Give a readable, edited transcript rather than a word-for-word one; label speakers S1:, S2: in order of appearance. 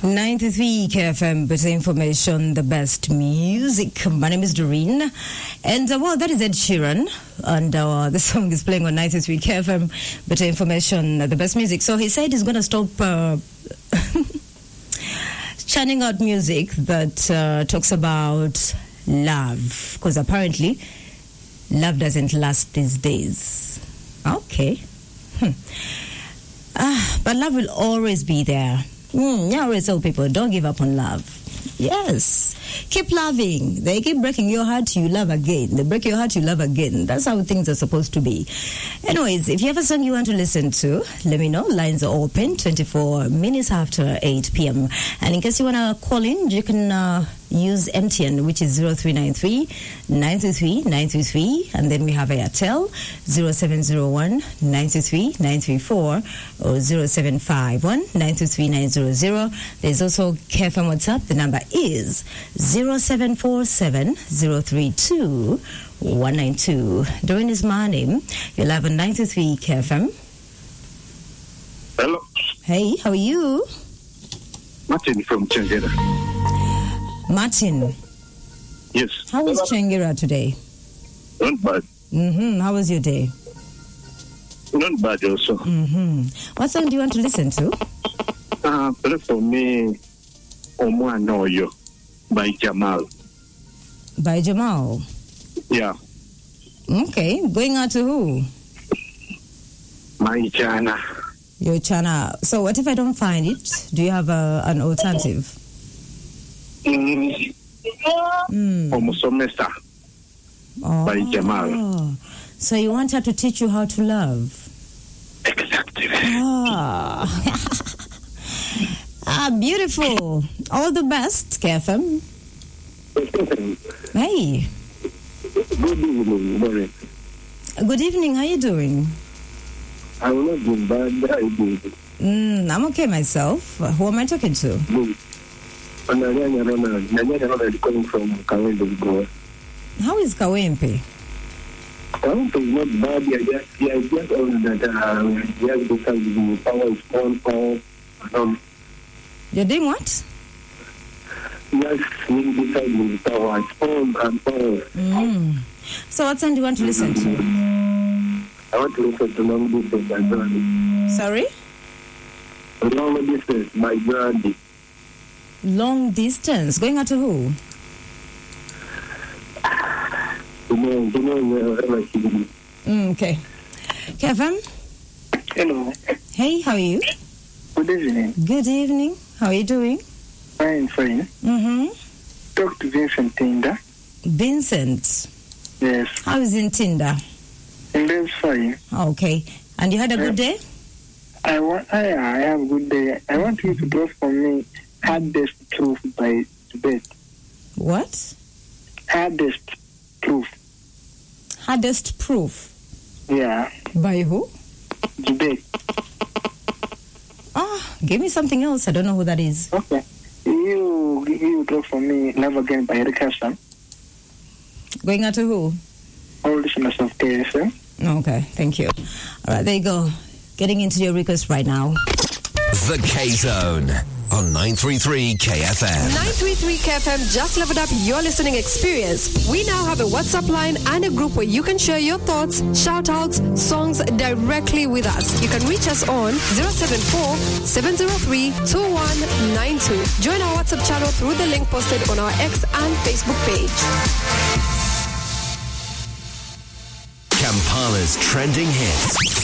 S1: 93 KFM, better information, the best music. My name is Doreen, and that is Ed Sheeran, and the song is playing on 93 KFM, better information, the best music. So he said he's going to stop churning out music that talks about love, because apparently love doesn't last these days. Okay. But love will always be there. I always tell people, don't give up on love. Yes. Keep loving. They keep breaking your heart, you love again. They break your heart, you love again. That's how things are supposed to be. Anyways, if you have a song you want to listen to, let me know. Lines are open 24 minutes after 8 p.m. And in case you want to call in, you can use MTN, which is 0393 933 933. And then we have Airtel 0701 933 934 or 0751 933 900. There's also KFM WhatsApp. The number is 0747 032 192. Doreen is my name. You're live on 93 KFM.
S2: Hello.
S1: Hey, how are you?
S2: Martin from Changira.
S1: Martin.
S2: Yes.
S1: How was Changira today?
S2: Not bad.
S1: How was your day?
S2: Not bad also.
S1: What song do you want to listen to?
S2: Play for me Omo Anoyo by Jamal.
S1: By Jamal?
S2: Yeah.
S1: Okay. Going out to who?
S2: My Chana.
S1: Your Chana. So what if I don't find it? Do you have an alternative?
S2: Omo Somesa by Jamal.
S1: So you want her to teach you how to love?
S2: Exactly.
S1: Beautiful. All the best, KFM. Hey.
S2: Good evening, Maureen.
S1: Good evening. How you doing?
S2: I'm not doing bad.
S1: I'm okay myself. Who am I talking to?
S2: Good. I'm calling from Kawempe.
S1: How is Kawempe?
S2: Kawempe is not bad. I just on that. Just because the power is on.
S1: You're doing what?
S2: Yes, we decide the power is on and on.
S1: So what song do you want to listen to?
S2: I want to listen to Long Distance by Brandy.
S1: Sorry?
S2: Long Distance by Brandy.
S1: Long Distance. Going out to who? Okay. Kevin?
S2: Hello.
S1: Hey, how are you?
S2: Good evening.
S1: Good evening. How are you doing?
S2: Fine. Talk to Vincent Tinder.
S1: Vincent?
S2: Yes.
S1: How is in Tinder?
S2: That's fine.
S1: Okay. And you had a good day?
S2: I have a good day. I want you to draw for me Hardest Truth by Tibet.
S1: What?
S2: Hardest Proof.
S1: Hardest Proof?
S2: Yeah.
S1: By who?
S2: Tibet.
S1: Give me something else. I don't know who that is.
S2: Okay. You draw for me Love Again by Eric Hassan.
S1: Going out to who?
S2: All listeners of KSM.
S1: Okay, thank you. All right, there you go. Getting into your request right now.
S3: The K-Zone on 933 KFM.
S4: 933 KFM just leveled up your listening experience. We now have a WhatsApp line and a group where you can share your thoughts, shout-outs, songs directly with us. You can reach us on 074-703-2192. Join our WhatsApp channel through the link posted on our X and Facebook page.
S3: Kampala's trending hits.